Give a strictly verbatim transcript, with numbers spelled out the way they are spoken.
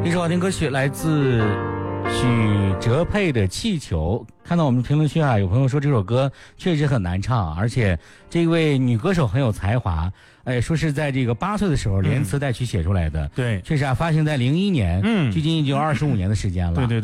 一首好听歌曲来自许哲佩的《气球》。看到我们评论区啊，有朋友说这首歌确实很难唱，而且这位女歌手很有才华，哎，说是在这个八岁的时候连词带曲写出来的。 对， 确实啊，发行在零一年，嗯，距今已经有二十五年的时间了。 对对。